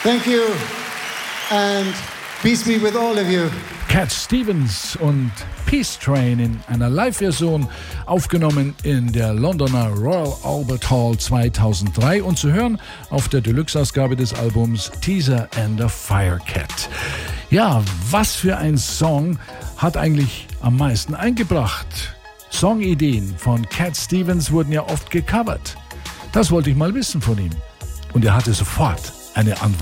Thank you and peace be with all of you. Cat Stevens und Peace Train in einer Live-Version, aufgenommen in der Londoner Royal Albert Hall 2003 und zu hören auf der Deluxe-Ausgabe des Albums Teaser and a Firecat. Ja, was für ein Song hat eigentlich am meisten eingebracht? Songideen von Cat Stevens wurden ja oft gecovert. Das wollte ich mal wissen von ihm. Und er hatte sofort eine Antwort.